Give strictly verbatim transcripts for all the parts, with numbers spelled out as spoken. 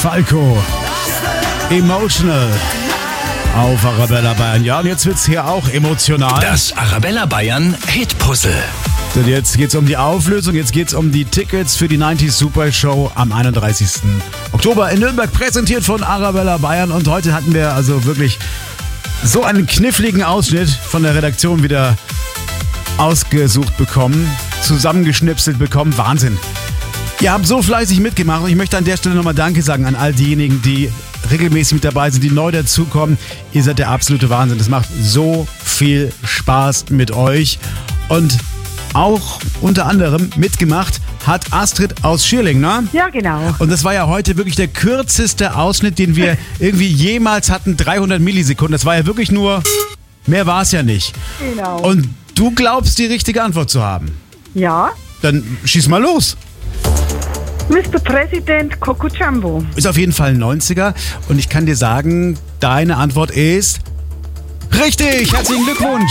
Falco. Emotional. Auf Arabella Bayern. Ja, und jetzt wird's hier auch emotional. Das Arabella Bayern Hit-Puzzle. Denn jetzt geht's um die Auflösung, jetzt geht's um die Tickets für die neunzig Super Show am einunddreißigsten Oktober in Nürnberg, präsentiert von Arabella Bayern. Und heute hatten wir also wirklich so einen kniffligen Ausschnitt von der Redaktion wieder ausgesucht bekommen, zusammengeschnipselt bekommen. Wahnsinn. Ihr habt so fleißig mitgemacht und ich möchte an der Stelle nochmal Danke sagen an all diejenigen, die regelmäßig mit dabei sind, die neu dazukommen. Ihr seid der absolute Wahnsinn. Es macht so viel Spaß mit euch. Und auch unter anderem mitgemacht hat Astrid aus Schierling, ne? Ja, genau. Und das war ja heute wirklich der kürzeste Ausschnitt, den wir irgendwie jemals hatten. dreihundert Millisekunden. Das war ja wirklich nur, mehr war es ja nicht. Genau. Und du glaubst, die richtige Antwort zu haben. Ja. Dann schieß mal los. Mister President Coco Jumbo. Ist auf jeden Fall ein neunziger und ich kann dir sagen, deine Antwort ist richtig. Herzlichen Glückwunsch.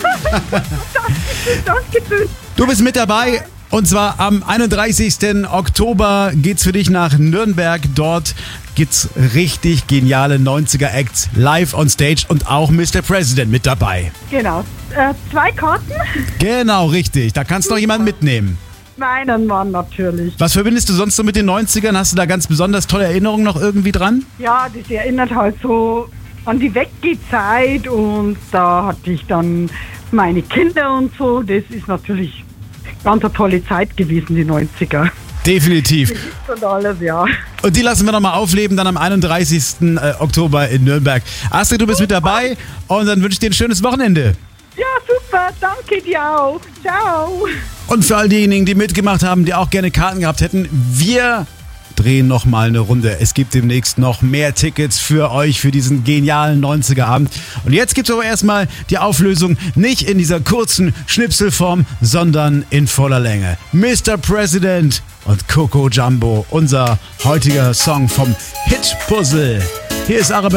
Danke. Du bist mit dabei und zwar am einunddreißigsten Oktober geht's für dich nach Nürnberg. Dort gibt's richtig geniale neunziger-Acts live on stage und auch Mister President mit dabei. Genau. Äh, zwei Karten? Genau, richtig. Da kannst du noch jemanden mitnehmen. Meinen Mann natürlich. Was verbindest du sonst so mit den neunzigern? Hast du da ganz besonders tolle Erinnerungen noch irgendwie dran? Ja, das erinnert halt so an die Weggehzeit und da hatte ich dann meine Kinder und so. Das ist natürlich ganz eine tolle Zeit gewesen, die neunziger. Definitiv. Und alles, ja. Und die lassen wir nochmal aufleben, dann am einunddreißigsten Oktober in Nürnberg. Astrid, du bist mit dabei und dann wünsche ich dir ein schönes Wochenende. Ja, super. Danke dir auch. Ciao. Und für all diejenigen, die mitgemacht haben, die auch gerne Karten gehabt hätten, wir drehen nochmal eine Runde. Es gibt demnächst noch mehr Tickets für euch für diesen genialen neunziger-Abend. Und jetzt gibt es aber erstmal die Auflösung nicht in dieser kurzen Schnipselform, sondern in voller Länge. Mister President und Coco Jumbo, unser heutiger Song vom Hit-Puzzle. Hier ist Arabella.